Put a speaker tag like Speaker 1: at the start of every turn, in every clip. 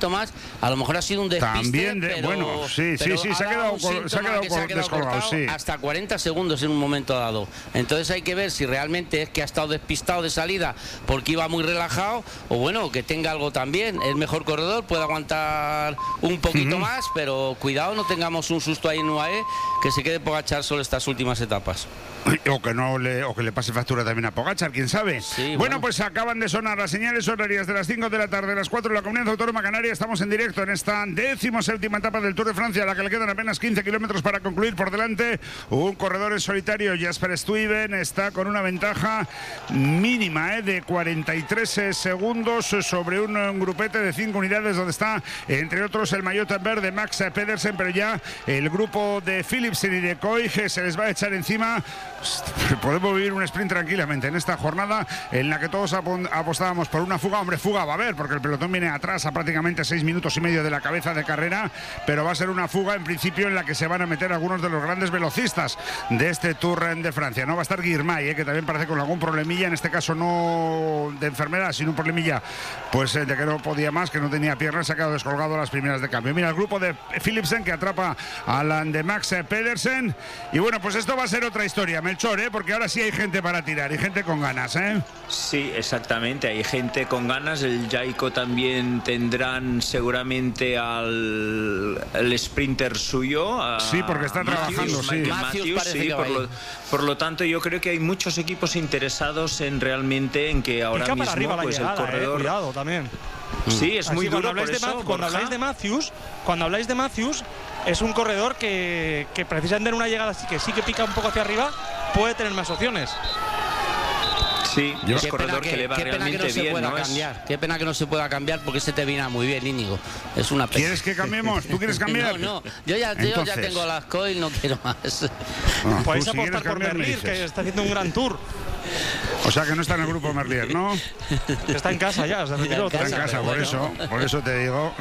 Speaker 1: poquito más, a lo mejor ha sido un despiste. También,
Speaker 2: bueno, sí, se ha quedado descolgado, sí.
Speaker 1: Hasta 40 segundos en un momento dado. Entonces hay que ver si realmente es que ha estado despistado de salida porque iba muy relajado, o bueno, que tenga algo también. Es mejor corredor, puede aguantar un poquito más, pero cuidado, no tengamos un susto ahí en UAE, que se quede Pogačar solo estas últimas etapas.
Speaker 2: O que le pase factura también a Pogačar, quién sabe.
Speaker 1: Sí,
Speaker 2: bueno, pues acaban de sonar las señales horarias de las 5 de la tarde, las 4 de la Comunidad Autónoma Canaria. Estamos en directo en esta 17ª etapa del Tour de Francia, a la que le quedan apenas 15 kilómetros para concluir. Por delante un corredor en solitario, Jasper Stuyven, está con una ventaja mínima de 43 segundos sobre un grupete de 5 unidades, donde está, entre otros, el maillot verde Max Pedersen, pero ya el grupo de Philipsen y de Koig se les va a echar encima. Podemos vivir un sprint tranquilamente en esta jornada en la que todos apostábamos por una fuga. Hombre, fuga va a haber, porque el pelotón viene atrás a prácticamente 6 minutos y medio de la cabeza de carrera, pero va a ser una fuga en principio en la que se van a meter algunos de los grandes velocistas de este Tour de Francia. No va a estar Girmay, que también parece con algún problemilla, en este caso no de enfermedad, sino un problemilla pues de que no podía más, que no tenía piernas, se ha quedado descolgado a las primeras de cambio. Mira, el grupo de Philipsen que atrapa a la de Max Pedersen, y bueno, pues esto va a ser otra historia, Melchor, porque ahora sí hay gente para tirar y gente con ganas,
Speaker 3: Sí, exactamente, hay gente con ganas. El Jayco también tendrán seguramente al sprinter suyo.
Speaker 2: Sí, porque está trabajando, sí.
Speaker 3: Matthews, sí, por lo tanto, yo creo que hay muchos equipos interesados en realmente en que ahora mismo
Speaker 4: arriba
Speaker 3: pues
Speaker 4: llegada,
Speaker 3: el corredor.
Speaker 4: Cuidado también.
Speaker 3: Sí, es muy duro.
Speaker 4: Cuando habláis de Matthews, es un corredor que precisamente en una llegada así que pica un poco hacia arriba, puede tener más opciones.
Speaker 3: Sí, es un corredor que le va realmente bien, ¿no?
Speaker 1: Qué pena que no se pueda cambiar, porque se te viene muy bien, Íñigo. Es una pena.
Speaker 2: ¿Quieres que cambiemos? ¿Tú quieres cambiar?
Speaker 1: No, yo ya tengo las coil, no quiero más.
Speaker 4: Podéis apostar por Merlier, que está haciendo un gran tour.
Speaker 2: O sea que no está en el grupo Merlier, ¿no?
Speaker 4: Está en casa ya,
Speaker 2: está en casa, por eso te digo.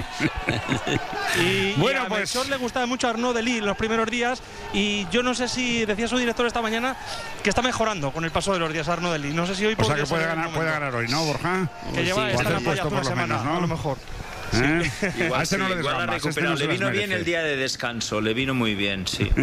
Speaker 4: Y bueno, pues a le gustaba mucho a Arnaud Delis en los primeros días, y yo no sé si decía su director esta mañana que está mejorando con el paso de los días Arnaud Delis. No sé si hoy
Speaker 2: o sea que puede ganar hoy, ¿no, Borja?
Speaker 4: Que lleva esta apoyo hace una semana, ¿no? A lo mejor.
Speaker 3: Sí. Igual, no le recuperado. Le vino bien el día de descanso, le vino muy bien, sí.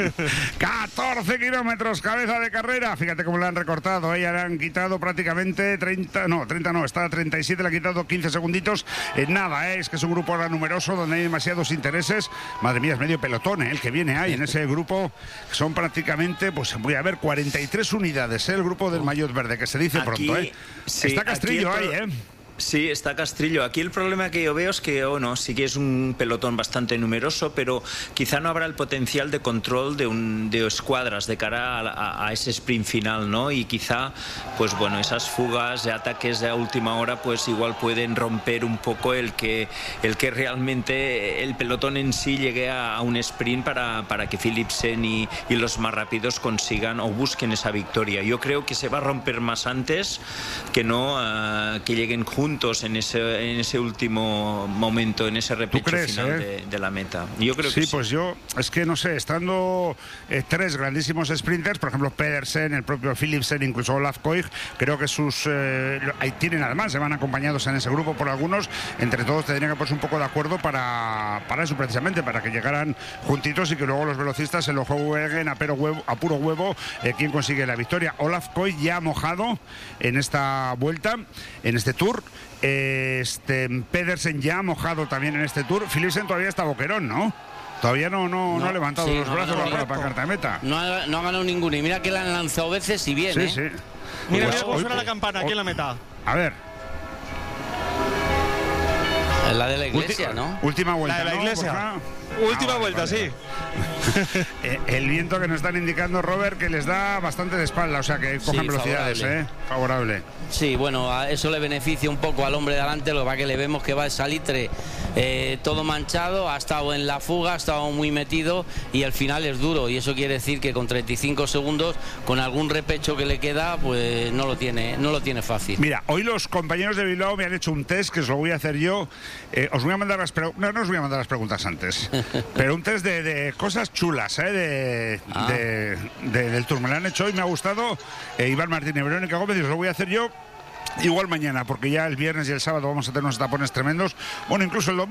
Speaker 2: 14 kilómetros, cabeza de carrera. Fíjate cómo le han recortado, ya le han quitado prácticamente 30 no, está a 37, le ha quitado 15 segunditos. Nada, es que es un grupo ahora numeroso donde hay demasiados intereses. Madre mía, es medio pelotón, el que viene ahí en ese grupo. Son prácticamente, pues voy a ver, 43 unidades, el grupo del maillot verde, que se dice
Speaker 3: aquí,
Speaker 2: pronto, sí, está Castrillo ahí,
Speaker 3: Sí, está Castrillo. Aquí el problema que yo veo es que, sí que es un pelotón bastante numeroso, pero quizá no habrá el potencial de control de escuadras de cara a ese sprint final, ¿no? Y quizá, pues bueno, esas fugas de ataques de última hora, pues igual pueden romper un poco el que realmente el pelotón en sí llegue a un sprint para que Philipsen y los más rápidos consigan o busquen esa victoria. Yo creo que se va a romper más antes que no que lleguen juntos en ese último momento, en ese repecho final de la meta. Yo creo que sí.
Speaker 2: Pues yo, es que no sé, estando tres grandísimos sprinters, por ejemplo Pedersen, el propio Philipsen, incluso Olaf Koig, creo que ahí tienen, además, se van acompañados en ese grupo por algunos, entre todos tendrían que ponerse un poco de acuerdo para eso precisamente, para que llegaran juntitos y que luego los velocistas se lo jueguen a puro huevo quién consigue la victoria. Olaf Koig ya ha mojado en esta vuelta, en este Tour. Pedersen ya ha mojado también en este Tour. Philipsen todavía está boquerón, ¿no? Todavía no ha levantado los brazos para la pancarta de meta.
Speaker 1: No ha ganado ninguno. Y mira que le han lanzado veces y bien.
Speaker 2: Sí.
Speaker 4: Mira cómo suena la campana aquí en la meta.
Speaker 2: A ver.
Speaker 1: Es la de la iglesia, ¿no?
Speaker 2: Última vuelta.
Speaker 4: La de la iglesia. Última vuelta, sí.
Speaker 2: El viento que nos están indicando, Robert, que les da bastante de espalda, o sea que cogen velocidades, favorable.
Speaker 1: Sí, bueno, a eso le beneficia un poco al hombre de delante, lo que va que le vemos que va el salitre todo manchado, ha estado en la fuga, ha estado muy metido y al final es duro, y eso quiere decir que con 35 segundos, con algún repecho que le queda, pues no lo tiene fácil.
Speaker 2: Mira, hoy los compañeros de Bilbao me han hecho un test que os lo voy a hacer yo. Os voy a mandar no os voy a mandar las preguntas antes, pero un test de cosas chulas, del Tour. Me lo han hecho hoy, me ha gustado. Iván Martín y Verónica Gómez, y os lo voy a hacer yo igual mañana, porque ya el viernes y el sábado vamos a tener unos tapones tremendos. Bueno, incluso el domingo.